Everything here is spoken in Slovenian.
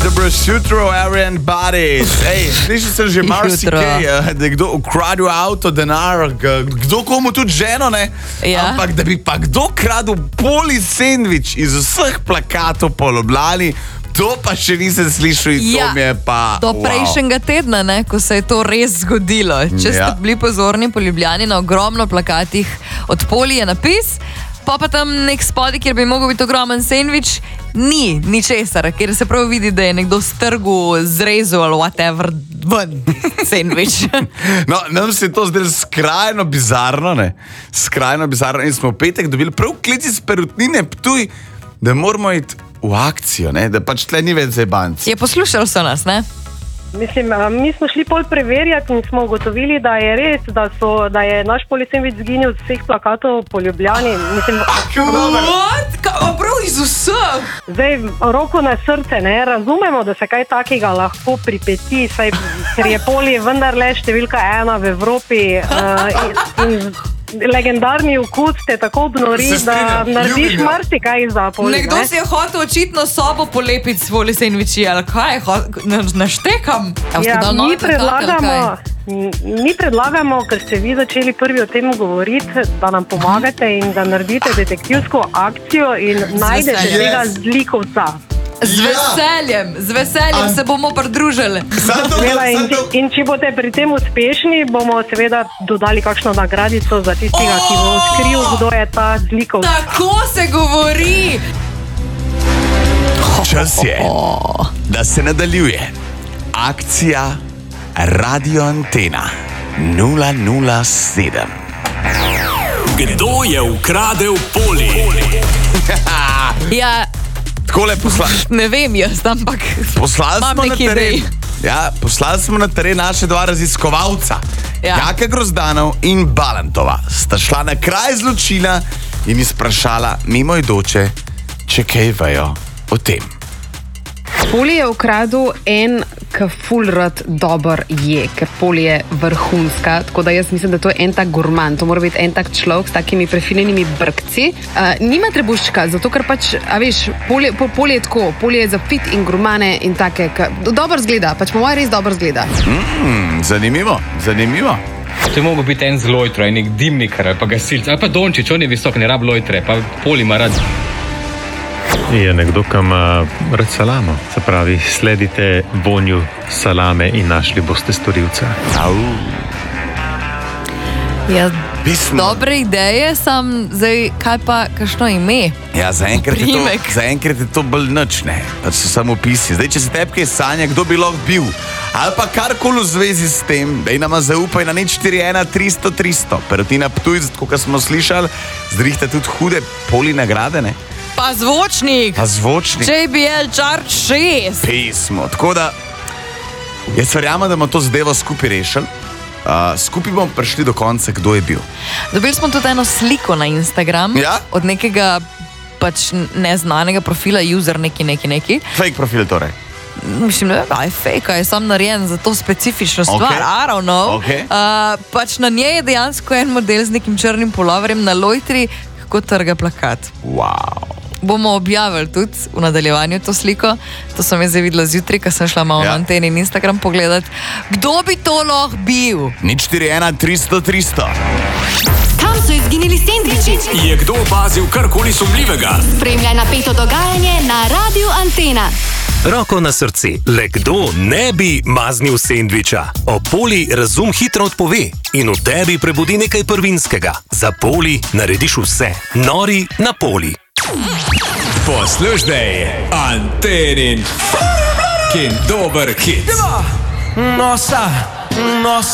The prosciutto Aryan Bodies. Slišal sem že marsikaj, da je kdo ukradil avto, denar, kdo komu tudi ženo, ne? Ja. Ampak da bi pa kdo kradil poli sendvič iz vseh plakatov po Ljubljani, to pa še nisem slišal in to mi je pa... Do prejšnjega tedna, ne, ko se je to res zgodilo. Če ste bili pozorni po Ljubljani, na ogromno plakatih od Poli je napis, pa tam nek spodaj, kjer bi mogel biti ogromen sendvič, ni ničesar, kjer se prav vidi, da je nekdo strgu, zrezal ali whatever, ven sendvič. No, nam se je to zdaj skrajno bizarno, ne? Skrajno bizarno. In smo v petek dobili prav klic iz Perutnine Ptuj, da moramo iti v akcijo, ne? Da pač tle ni več zebanci. Je poslušal so nas, ne? Mislim, mi smo šli pol preverjati in smo ugotovili, da je res, da je naš polisendvič zginil z vseh plakatov po Ljubljani. Mislim, What? Prav iz vseh? zdaj, roko na srce, ne, razumemo, da se kaj takega lahko pripeti, saj, ker je Poli vendarle številka 1 v Evropi in legendarni okus te tako obnori, Se strinjam, da narediš ljubim ga. marsikaj za Poli. Nekdo si je hotel očitno sobo polepiti s Poli sendviči, ali kaj? Naštekam. Ja, mi predlagamo, ker ste vi začeli prvi o tem govoriti, da nam pomagate in da naredite detektivsko akcijo in najdete veseljem. tega zlikovca. Z veseljem se bomo pridružili. In če boste pri tem uspešni, bomo seveda dodali kakšno nagradico za tistega, ki bo odkril, kdo je ta zlikovc. Tako se govori. Čas je, da se nadaljuje. Akcija Radio Antena 007. Kdo je ukradel Poli? Ja, Takole ne vem jaz, ampak poslali imam smo na nekaj teren. idej. Ja, poslali smo na teren naše dva raziskovalca. Ja. Jaka Grozdanov in Balantova sta šla na kraj zločina in izprašala mimoidoče, če kaj vejo o tem. Poli je ukradel en, ki ful rad dober je, ker Poli je vrhunska, tako da jaz mislim, da to je en tak gurman, to mora biti en tak človek s takimi prefiljenimi brkci. Nima trebuščka, zato ker pač, a veš, Poli je tako, Poli je za fit in gurmane in take, dobro zgleda, pač po mojem res dobro zgleda. Zanimivo, zanimivo. To je mogel biti en z lojtra, nek dimnikar ali pa gasilc, ali pa Dončić, on je visok, ne rab lojtre, pa Poli ima rad. Je nekdo, ki ima rad salamo. Se pravi, sledite vonju salame in našli boste storilca. Ja, Pismo. dobre ideje, sam zdaj, kaj pa, kakšno ime? Ja, zaenkrat Priimek. je to bolj nič, ne. Pač so samo opisi. Zdaj, če se tebi kaj sanja, kdo bi lahko bil, ali pa karkoli v zvezi s tem, da nama zaupaj na 041 300 300. Perutina Ptuj, kot smo slišali, zrihta tudi hude Poli nagrade, ne. Pa zvočnik. Pa zvočnik. JBL Charge 6. Pismo. Tako da, jaz verjamem, da bomo to zadevo skupaj rešili. Skupaj bomo prišli do konca, kdo je bil. Dobili smo tudi eno sliko na Instagram od nekega pač neznanega profila, user neki. Fake profil torej. Mislim, ne vem, da je fake, je sam narejen za to specifično stvar, I don't know. Pač na njej je dejansko en model z nekim črnim puloverjem na lojtri, kako trga plakat. Wow. Bomo objavili tudi v nadaljevanju to sliko. To sem jaz zdaj videla zjutraj, ko sem šla malo na Anteni in Instagram pogledati. Kdo bi to lahko bil? 041 300 300. Kam so izginili sendviči? Je kdo opazil karkoli sumljivega? Spremljaj napeto dogajanje na Radio Antena. Roko na srce, le kdo ne bi maznil sendviča? O Poli razum hitro odpove in v tebi prebudi nekaj prvinskega. Za Poli narediš vse. Nori na Poli. Poslušaj, Antenin, kin dober hit. Nosa